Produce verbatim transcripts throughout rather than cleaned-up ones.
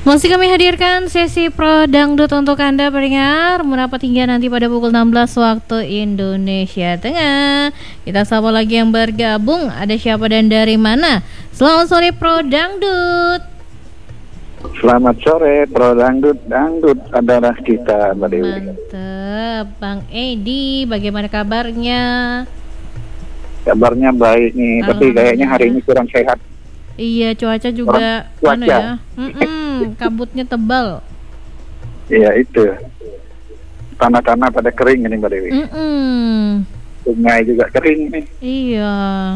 Masih kami hadirkan sesi Pro Dangdut untuk Anda pendengar, merapat hingga nanti pada pukul enam belas waktu Indonesia Tengah. Kita sapa lagi yang bergabung, ada siapa dan dari mana? Selamat sore Pro Dangdut. Selamat sore Pro Dangdut, Dangdut adalah kita, Mbak Dewi. Mantep, Bang Edi, bagaimana kabarnya? Kabarnya baik nih, tapi kayaknya hari ini kurang sehat. Iya, cuaca juga cuaca. Anu ya, Mm-mm, kabutnya tebal. Iya itu, tanah-tanah pada kering ini Mbak Dewi. Mm-mm. Sungai juga kering nih. Iya.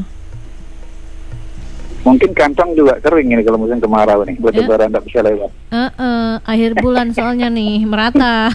Mungkin kantong juga kering ini kalau musim kemarau nih, buat lebaran nggak bisa lewat. Uh-uh, akhir bulan soalnya nih merata.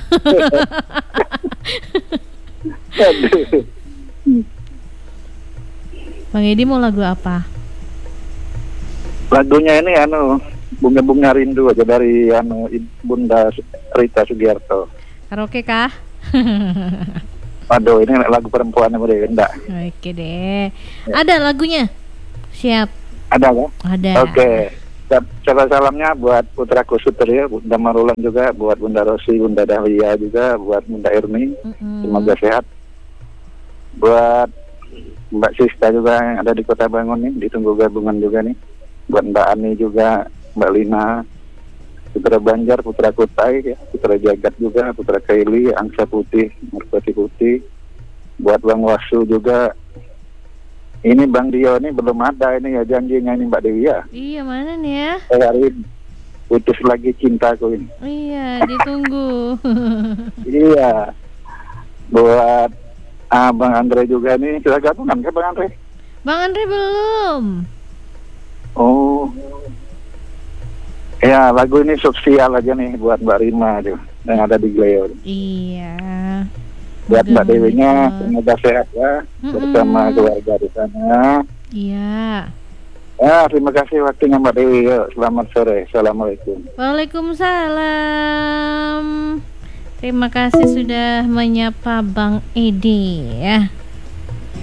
Bang Edi mau lagu apa? Lagunya ini anu Bunga-bunga rindu aja dari anu Bunda Rita Sugiarto. Karaoke kah? Waduh, ini lagu perempuan yang udah enggak. Oke deh. Ada lagunya? Siap. Ada kan? Ada. Oke. Salam salamnya buat putraku Sutri, Bunda Marulan juga, buat Bunda Rosi, Bunda Dahlia juga, buat Bunda Irmi. Mm-hmm. Semoga sehat. Buat Mbak Sista juga yang ada di Kota Bangun nih, ditunggu gabungan juga nih. Buat Mbak Ani juga, Mbak Lina, Putra Banjar, Putra Kutai, ya, Putra Jagat juga, Putra Kaili, Angsa Putih, Merpati Putih. Buat Bang Wasu juga. Ini Bang Dio ini belum ada ini ya janjinya ini Mbak Dewi ya. Iya, mana nih ya? Saya hari putus lagi cintaku ini. Iya, ditunggu. Iya. Buat ah, Bang Andre juga nih, sudah gabungan kan Bang Andre? Bang Andre belum. Oh. Ya, lagu ini sosial aja nih buat Mbak Rima tuh, yang ada di Gleo. Iya. Buat Mbak Dewinya semoga sehat ya, mm-mm, bersama keluarga di sana. Iya. Ya, terima kasih waktunya Mbak Dewi. Yuk, selamat sore. Assalamualaikum. Waalaikumsalam. Terima kasih sudah menyapa Bang Edi ya.